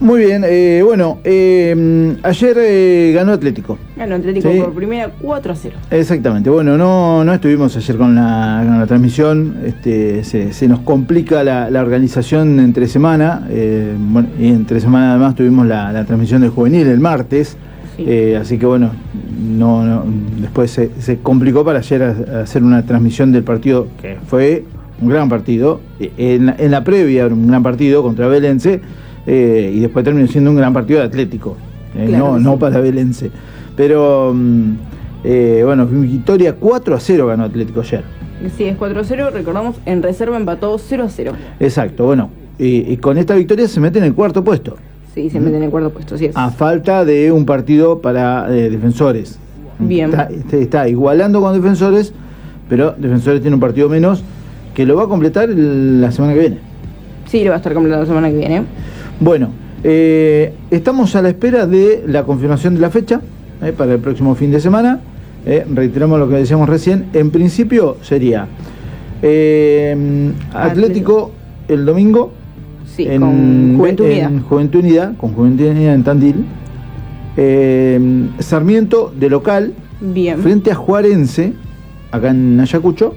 Muy bien, ayer ganó Atlético. Ganó Atlético, ¿sí? Por primera 4-0. Exactamente, bueno, no estuvimos ayer con la transmisión, se nos complica la organización entre semana, y entre semana además tuvimos la transmisión del juvenil el martes, sí. Así que bueno, después se complicó para ayer hacer una transmisión del partido, que fue un gran partido, en la previa un gran partido contra Belense, y después terminó siendo un gran partido de Atlético, claro, no para Belense. Pero victoria 4-0 ganó Atlético ayer. Sí, es 4-0, recordamos, en reserva empató 0-0. Exacto, bueno, y con esta victoria se mete en el cuarto puesto. Sí, se mete en el cuarto puesto, sí es. A falta de un partido para Defensores. Bien. Está igualando con Defensores, pero Defensores tiene un partido menos que lo va a completar la semana que viene. Sí, lo va a estar completando la semana que viene. Bueno, estamos a la espera de la confirmación de la fecha para el próximo fin de semana. Reiteramos lo que decíamos recién. En principio sería Atlético el domingo. Sí, con Juventud Unida. Juventud Unida en Tandil. Sarmiento de local. Bien. Frente a Juarense, acá en Ayacucho,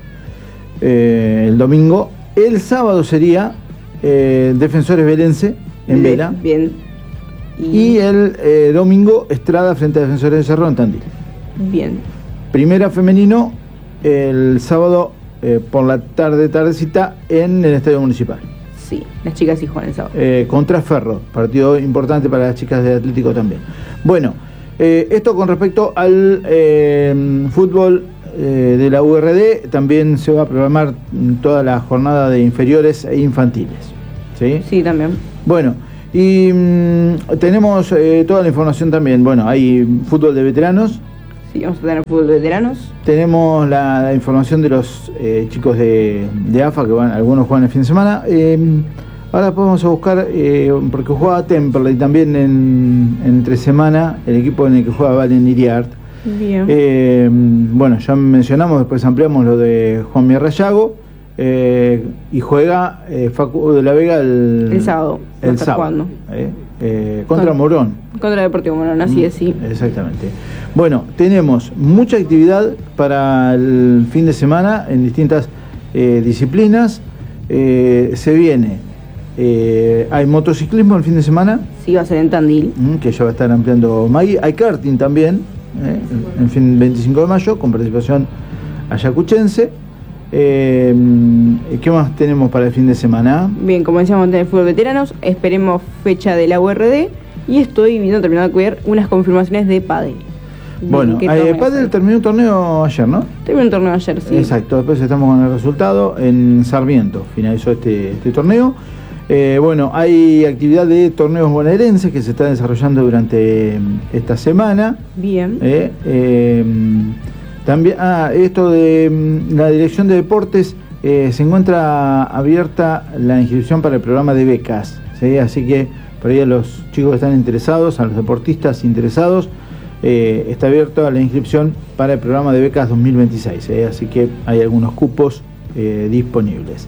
el domingo. El sábado sería Defensores Belense en Vela. Bien. Y el domingo Estrada frente a Defensores de Cerro en Tandil. Bien. Primera femenino el sábado por la tardecita en el Estadio Municipal. Sí, las chicas sí juegan el sábado. Contra Ferro, partido importante para las chicas de Atlético también. Bueno, esto con respecto al fútbol de la URD. También se va a programar toda la jornada de inferiores e infantiles. ¿Sí? Sí, también. Bueno, y tenemos toda la información también. Bueno, hay fútbol de veteranos. Sí, vamos a tener fútbol de veteranos. Tenemos la información de los chicos de AFA, que algunos juegan el fin de semana. Ahora vamos a buscar, porque juega Temperley también entre semana, el equipo en el que juega Valen Iriart. Bien. Bueno, ya mencionamos, después ampliamos lo de Juan Mierrayago. Y juega Facu de la Vega el sábado. El sábado. Contra Morón. Contra Deportivo Morón, así es, sí. Exactamente. Bueno, tenemos mucha actividad para el fin de semana en distintas disciplinas. Se viene. Hay motociclismo el fin de semana. Sí, va a ser en Tandil. Que ya va a estar ampliando Maggie. Hay karting también, en fin, 25 de mayo, con participación ayacuchense. ¿Qué más tenemos para el fin de semana? Bien, como decíamos, tener fútbol veteranos, esperemos fecha de la URD, y estoy viendo terminado de cuidar unas confirmaciones de pádel. Bueno, pádel terminó un torneo ayer, ¿no? Terminó un torneo ayer, sí. Exacto, después estamos con el resultado. En Sarmiento finalizó este torneo. Bueno, hay actividad de torneos bonaerenses que se está desarrollando durante esta semana. Bien. También, esto de la Dirección de Deportes, se encuentra abierta la inscripción para el programa de becas, ¿sí? Así que por ahí a los chicos que están interesados, a los deportistas interesados, está abierta la inscripción para el programa de becas 2026, así que hay algunos cupos disponibles.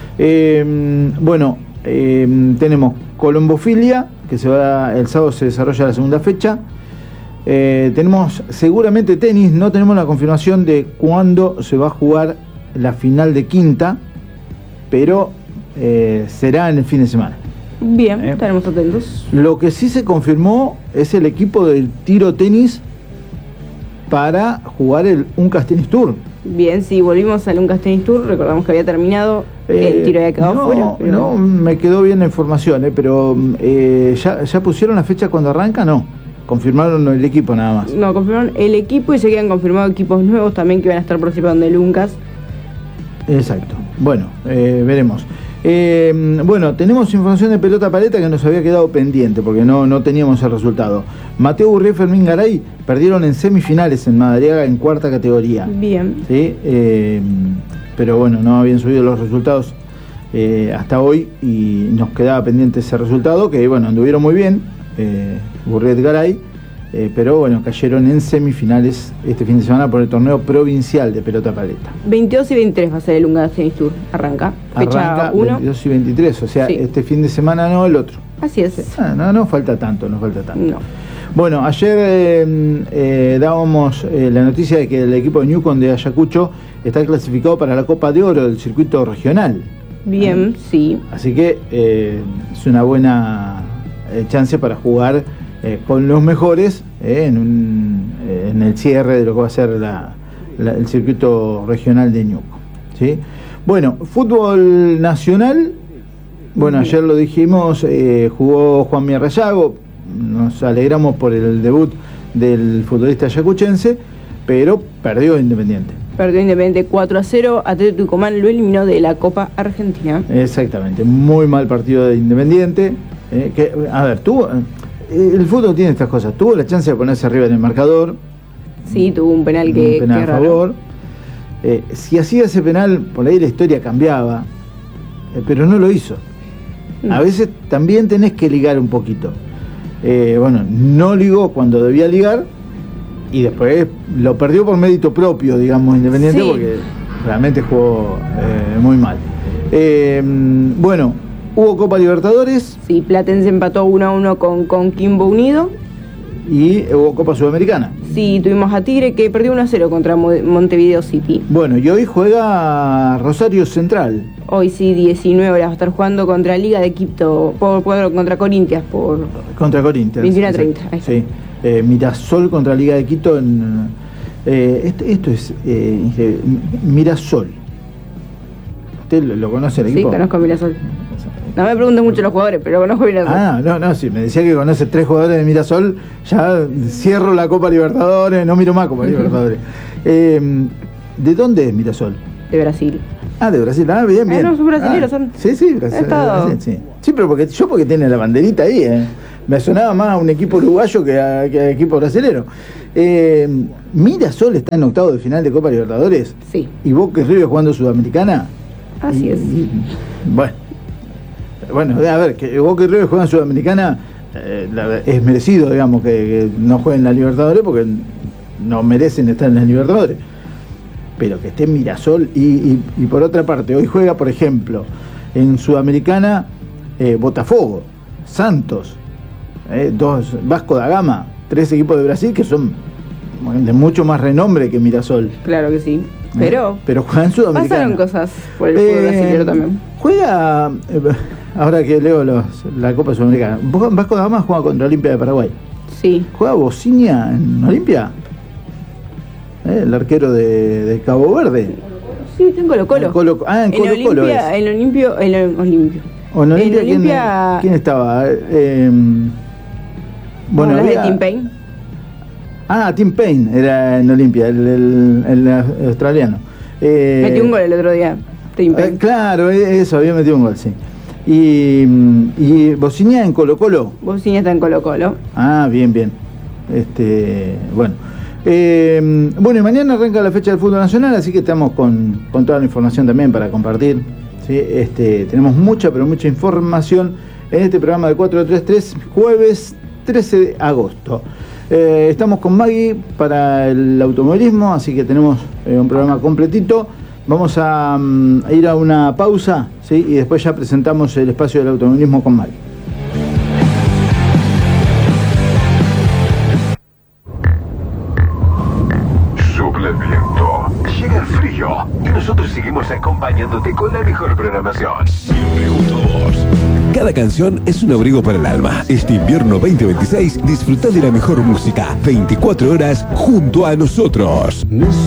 Tenemos Colombofilia, que el sábado se desarrolla la segunda fecha. Tenemos seguramente tenis, no tenemos la confirmación de cuándo se va a jugar la final de quinta, pero será en el fin de semana. Bien, estaremos atentos. Lo que sí se confirmó es el equipo del tiro tenis para jugar el Uncas Tennis Tour. Bien, sí, volvimos al Uncas Tennis Tour, recordamos que había terminado, el tiro había quedado fuera. Pero... No, me quedó bien la información, pero ¿ya pusieron la fecha cuando arranca? No. Confirmaron el equipo nada más. No, confirmaron el equipo y se quedan confirmados equipos nuevos también que van a estar participando del Uncas. Exacto. Bueno, veremos. Tenemos información de pelota paleta que nos había quedado pendiente porque no teníamos el resultado. Mateo Urrea y Fermín Garay perdieron en semifinales en Madariaga en cuarta categoría. Bien. ¿Sí? Pero bueno, no habían subido los resultados hasta hoy y nos quedaba pendiente ese resultado, que bueno, anduvieron muy bien. Burret Garay, pero bueno, cayeron en semifinales este fin de semana por el torneo provincial de pelota paleta. 22 y 23 va a ser el Uncas Tennis Tour, arranca fecha 1. 22 y 23, o sea, sí. Este fin de semana no, el otro. Así es. No falta tanto. No. Bueno, ayer dábamos la noticia de que el equipo de Newcomb de Ayacucho está clasificado para la Copa de Oro del circuito regional. Bien, sí. Así que es una buena chance para jugar con los mejores en el cierre de lo que va a ser el circuito regional de Newcomb, ¿sí? Bueno, fútbol nacional. Bueno, ayer lo dijimos, jugó Juan Rayago. Nos alegramos por el debut del futbolista ayacuchense, pero perdió Independiente. Perdió Independiente 4-0, Atlético Tucumán lo eliminó de la Copa Argentina. Exactamente, muy mal partido de Independiente. A ver, el fútbol tiene estas cosas, tuvo la chance de ponerse arriba en el marcador. Sí, tuvo un penal que a favor. Si hacía ese penal, por ahí la historia cambiaba, pero no lo hizo. A veces también tenés que ligar un poquito. No ligó cuando debía ligar y después lo perdió por mérito propio, digamos, Independiente, sí, porque realmente jugó muy mal. Hubo Copa Libertadores. Sí, Platense empató 1-1 con Coquimbo Unido. Y hubo Copa Sudamericana. Sí, tuvimos a Tigre que perdió 1-0 contra Montevideo City. Bueno, y hoy juega Rosario Central. Hoy sí, 19 horas, va a estar jugando contra Liga de Quito, contra Corinthians. Contra Corinthians. 21-30. Sí. Mirasol contra Liga de Quito. Esto es Mirasol. ¿Usted lo conoce el equipo? Sí, conozco a Mirasol. No me pregunten mucho los jugadores, pero conozco Mirasol. Si me decía que conoce 3 jugadores de Mirasol, ya cierro la Copa Libertadores, no miro más Copa Libertadores. ¿De dónde es Mirasol? De Brasil. De Brasil, bien. No, son brasileños, son. Sí, Brasil. Sí, pero porque tiene la banderita ahí, Me sonaba más a un equipo uruguayo que a equipo brasilero. ¿Mirasol está en octavo de final de Copa Libertadores? Sí. ¿Y Boca y River jugando Sudamericana? Así es. Bueno, a ver, que Boca y River juegan Sudamericana, es merecido, digamos, que no jueguen la Libertadores porque no merecen estar en la Libertadores. Pero que esté Mirasol y por otra parte, hoy juega, por ejemplo, en Sudamericana, Botafogo, Santos, Vasco da Gama, 3 equipos de Brasil que son de mucho más renombre que Mirasol. Claro que sí. Pero juegan Sudamericana. Pasaron cosas por el fútbol brasileño también. Juega, ahora que leo la Copa Sudamericana, Vasco da Gama juega contra Olimpia de Paraguay. Sí. ¿Juega Bociña en Olimpia? El arquero de Cabo Verde. Sí, está en Colo-Colo. En Colo-Colo En Olimpia. ¿Quién estaba? Había Tim Payne. Tim Payne era en Olimpia, el australiano. Metió un gol el otro día, Tim Payne. Claro, eso, había metido un gol, sí. ¿Y Bociña en Colo-Colo? Bociña está en Colo-Colo. Bien. Y mañana arranca la fecha del fútbol nacional, así que estamos con toda la información también para compartir, ¿sí? Tenemos mucha información en este programa de 433, jueves 13 de agosto. Estamos con Maggie para el automovilismo, así que tenemos un programa completito. Vamos a ir a una pausa, ¿sí? Y después ya presentamos el espacio del automovilismo con Maggie. Sopla el viento, llega el frío y nosotros seguimos acompañándote con la mejor programación. Siempre juntos. Cada canción es un abrigo para el alma. Este invierno 2026 disfruta de la mejor música 24 horas junto a nosotros.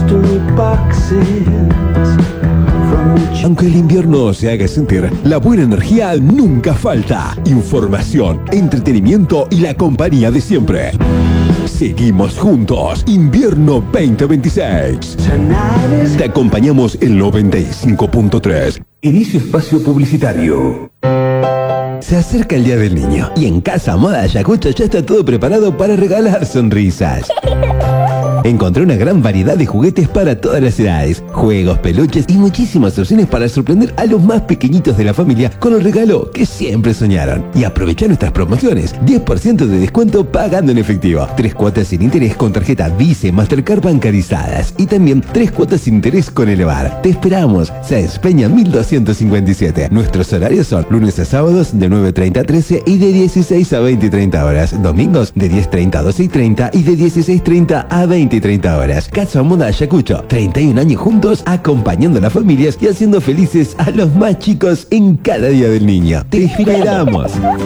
Aunque el invierno se haga sentir, la buena energía nunca falta. Información, entretenimiento y la compañía de siempre. Seguimos juntos. Invierno 2026. Te acompañamos en 95.3. Inicio espacio publicitario. Se acerca el Día del Niño y en Casa Moda Ayacucho ya está todo preparado para regalar sonrisas. Encontré una gran variedad de juguetes para todas las edades, juegos, peluches y muchísimas opciones para sorprender a los más pequeñitos de la familia con el regalo que siempre soñaron. Y aprovechá nuestras promociones, 10% de descuento pagando en efectivo, 3 cuotas sin interés con tarjeta Visa y Mastercard bancarizadas y también 3 cuotas sin interés con Elevar. Te esperamos, Sáenz Peña 1257. Nuestros horarios son lunes a sábados de 9:30 a 13 y de 16 a 20 y 30 horas, domingos de 10:30 a 12 y 30 y de 16:30 a 20 y 30 horas. Casa Moda Ayacucho, 31 años juntos acompañando a las familias y haciendo felices a los más chicos en cada día del niño. Te esperamos.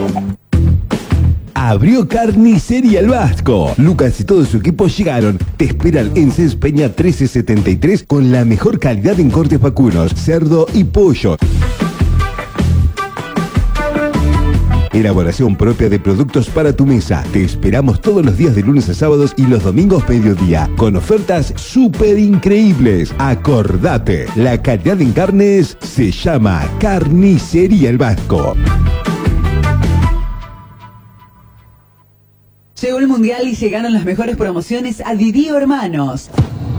Abrió Carnicería El Vasco. Lucas y todo su equipo llegaron. Te esperan en Sáenz Peña 1373 con la mejor calidad en cortes vacunos, cerdo y pollo. Elaboración propia de productos para tu mesa. Te esperamos todos los días de lunes a sábados y los domingos mediodía, con ofertas súper increíbles. Acordate, la calidad en carnes se llama Carnicería El Vasco. Llegó el Mundial y llegaron las mejores promociones a Didi Hermanos.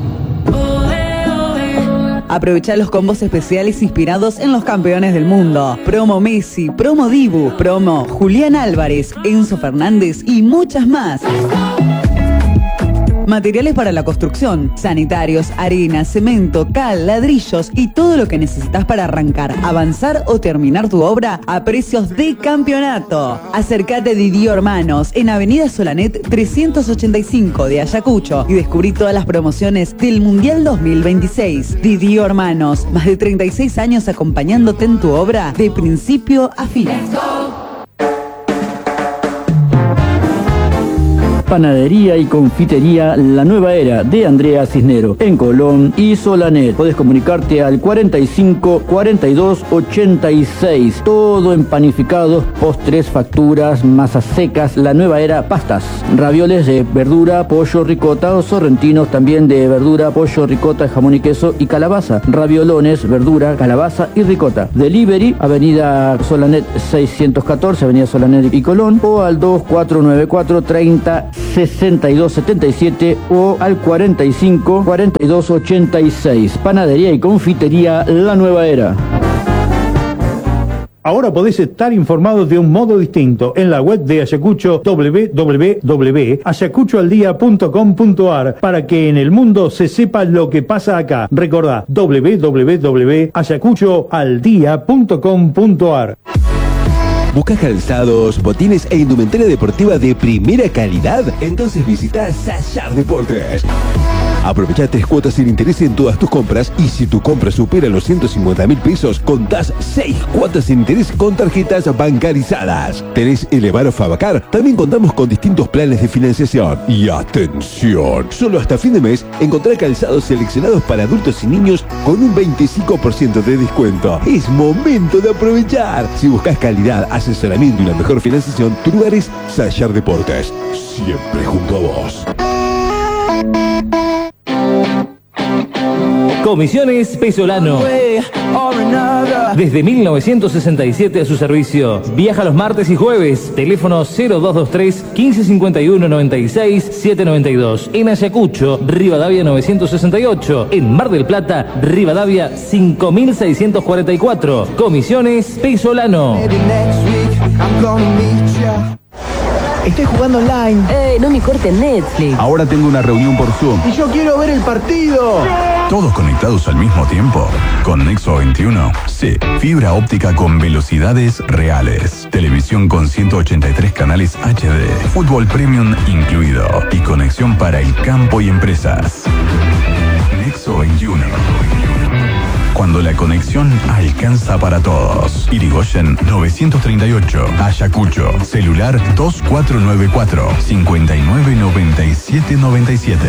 Aprovecha los combos especiales inspirados en los campeones del mundo. Promo Messi, promo Dibu, promo Julián Álvarez, Enzo Fernández y muchas más. Materiales para la construcción, sanitarios, arena, cemento, cal, ladrillos y todo lo que necesitas para arrancar, avanzar o terminar tu obra a precios de campeonato. Acércate a Didi Hermanos en Avenida Solanet 385 de Ayacucho y descubrí todas las promociones del Mundial 2026. Didi Hermanos, más de 36 años acompañándote en tu obra de principio a fin. Panadería y confitería La Nueva Era de Andrea Cisnero en Colón y Solanet. Podés comunicarte al 45 42 86. Todo en panificados, postres, facturas, masas secas. La Nueva Era, pastas, ravioles de verdura, pollo, ricota o sorrentinos también de verdura, pollo, ricota, jamón y queso y calabaza. Raviolones, verdura, calabaza y ricota. Delivery, Avenida Solanet 614, Avenida Solanet y Colón, o al 2494 30 6277 o al 45 42 86. Panadería y confitería La Nueva Era. Ahora podés estar informados de un modo distinto en la web de Ayacucho, www.ayacuchoaldía.com.ar, para que en el mundo se sepa lo que pasa acá. Recordá, www.ayacuchoaldía.com.ar. ¿Buscas calzados, botines e indumentaria deportiva de primera calidad? Entonces visita Sayar Deportes. Aprovecha 3 cuotas sin interés en todas tus compras y si tu compra supera los 150.000 pesos, contás 6 cuotas sin interés con tarjetas bancarizadas. ¿Tenés Elevar o Favacar? También contamos con distintos planes de financiación. Y atención, solo hasta fin de mes encontrá calzados seleccionados para adultos y niños con un 25% de descuento. Es momento de aprovechar. Si buscas calidad, asesoramiento y una mejor financiación, tu lugar es Sayar Deportes. Siempre junto a vos. Comisiones Pesolano. Desde 1967 a su servicio. Viaja los martes y jueves. Teléfono 0223 1551 96 792. En Ayacucho, Rivadavia 968. En Mar del Plata, Rivadavia 5644. Comisiones Pesolano. Estoy jugando online. No me corten Netflix. Ahora tengo una reunión por Zoom. Y yo quiero ver el partido. ¿Todos conectados al mismo tiempo? Con Nexo 21. Sí, fibra óptica con velocidades reales. Televisión con 183 canales HD. Fútbol premium incluido. Y conexión para el campo y empresas. Nexo 21. Cuando la conexión alcanza para todos. Irigoyen 938. Ayacucho. Celular 2494 599797.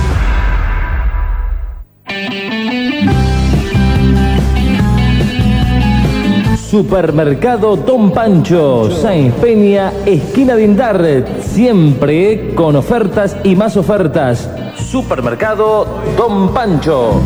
Supermercado Don Pancho, Sáenz Peña, esquina de Indar, siempre con ofertas y más ofertas. Supermercado Don Pancho.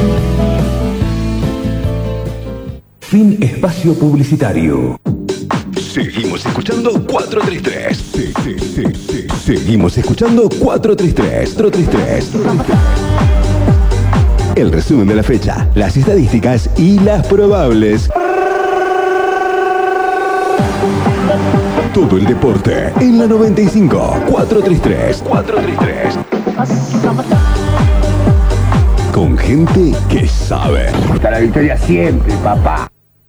Fin espacio publicitario. Seguimos escuchando 433. Seguimos escuchando 433. El resumen de la fecha, las estadísticas y las probables. Todo el deporte en la 95. 433. Con gente que sabe. Hasta la victoria siempre, papá.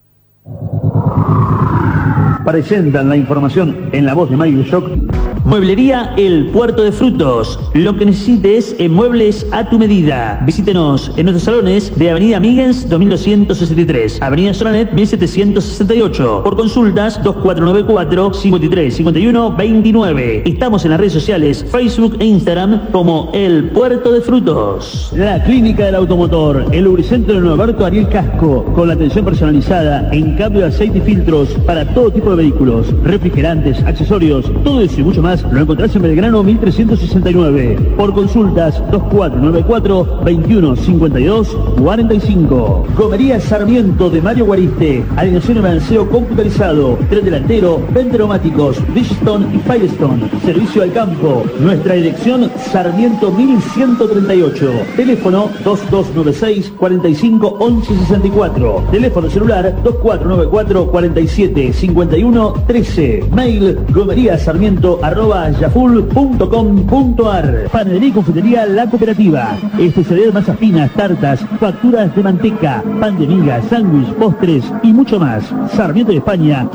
Presentan la información en la voz de Mario Shock. Mueblería El Puerto de Frutos. Lo que necesites en muebles a tu medida. Visítenos en nuestros salones de Avenida Migens 2263, Avenida Solanet 1768. Por consultas 2494 53 51 29. Estamos en las redes sociales Facebook e Instagram como El Puerto de Frutos. La Clínica del Automotor, el lubricentro de Norberto Ariel Casco, con la atención personalizada en cambio de aceite y filtros para todo tipo de vehículos, refrigerantes, accesorios, todo eso y mucho más lo encontrás en Belgrano 1369. Por consultas 2494 21 52 45. Gomería Sarmiento de Mario Guariste, alineación y balanceo computarizado, tren delantero, neumáticos, Bridgestone y Firestone. Servicio al campo. Nuestra dirección Sarmiento 1138. Teléfono 2296 45 11 64. Teléfono celular 2494 47 51 13. Mail gomeriasarmiento@yahoo.com.ar. Panadería y confitería La Cooperativa. Especialidad masas finas, tartas, facturas de manteca, pan de miga, sándwich, postres y mucho más. Sarmiento de España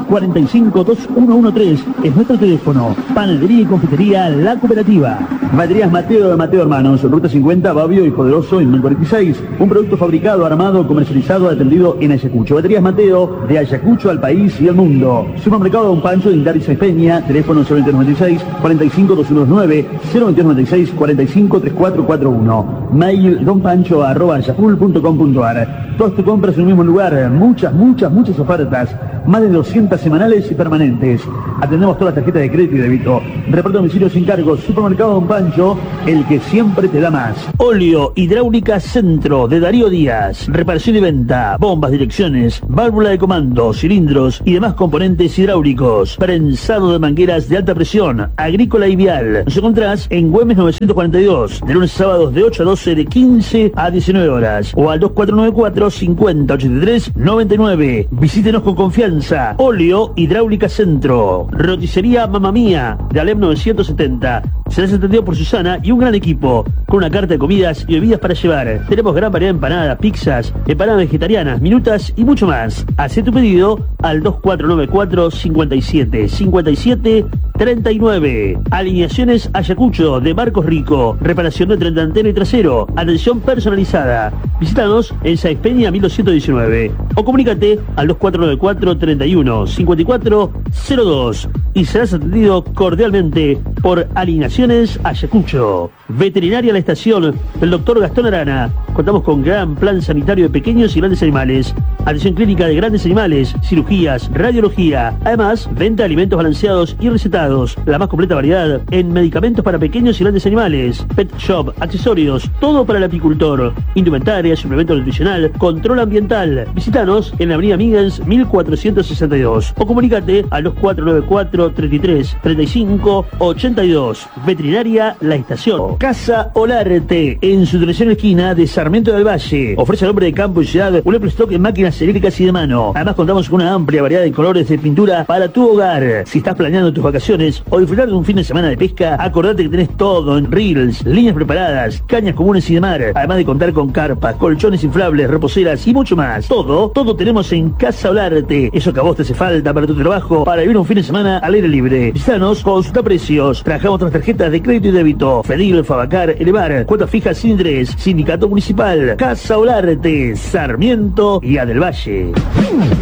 452113 es nuestro teléfono. Panadería y confitería La Cooperativa. Baterías Mateo de Mateo Hermanos, Ruta 50, Babio y Poderoso en 1046. Un producto fabricado, armado, comercializado, atendido en Ayacucho. Baterías Mateo, de Ayacucho al país y al mundo. Supermercado Don Pancho de Indaris Peña, teléfono 096 45 219 096 45 3441. Mail donpancho@yahoo.com.ar. Todas tus compras en un mismo lugar, muchas ofertas, más de 200 semanales y permanentes. Atendemos todas las tarjetas de crédito y débito. Reparto domicilio sin cargos. Supermercado Don Pancho, el que siempre te da más. Óleo Hidráulica Centro de Darío Díaz. Reparación y venta, bombas, direcciones, válvula de comando, cilindros y demás componentes hidráulicos. Prensado de mangueras de alta presión, agrícola y vial. Nos encontrás en Güemes 942, de lunes a sábados de 8 a 12, de 15 a 19 horas. O al 2494 50 83 99. Visítenos con confianza. Óleo Hidráulica Centro. Roticería Mamma Mía, de Alem 970. Serás atendido por Susana y un gran equipo, con una carta de comidas y bebidas para llevar. Tenemos gran variedad de empanadas, pizzas, empanadas vegetarianas, minutas y mucho más. Haz tu pedido al 2494 57 57 39. Alineaciones Ayacucho de Marcos Rico. Reparación de tren delantero y trasero. Atención personalizada. Visítanos en Sáenz Peña 1219 o comunícate al 2494 31 54 02 y serás atendido cordialmente por Alineaciones Ayacucho. Veterinaria La Estación del Dr. Gastón Arana. Contamos con gran plan sanitario de pequeños y grandes animales. Atención clínica de grandes animales, cirugías, radiología. Además, venta de alimentos balanceados y recetados. La más completa variedad en medicamentos para pequeños y grandes animales. Pet shop, accesorios, todo para el apicultor. Indumentaria, suplemento nutricional, control ambiental. Visítanos en la Avenida Migens 1462 o comunícate al 2494 33 35 82. Veterinaria La Estación. Casa Olarte, en su dirección esquina de Sarmiento del Valle. Ofrece al hombre de campo y ciudad un amplio stock en máquinas eléctricas y de mano. Además contamos con una amplia variedad de colores de pintura para tu hogar. Si estás planeando tus vacaciones o disfrutar de un fin de semana de pesca, acordate que tenés todo en reels, líneas preparadas, cañas comunes y de mar. Además de contar con carpas, colchones inflables, reposeras y mucho más. Todo tenemos en Casa Olarte. Eso que a vos te hace falta para tu trabajo, para vivir un fin de semana al aire libre. Visítanos, consulta precios. Trabajamos otras tarjetas de crédito y débito. Fedil, Fabacar, Elevar, cuotas fijas sin interés, Sindicato Municipal, Casa Olarte, Sarmiento y A del Valle.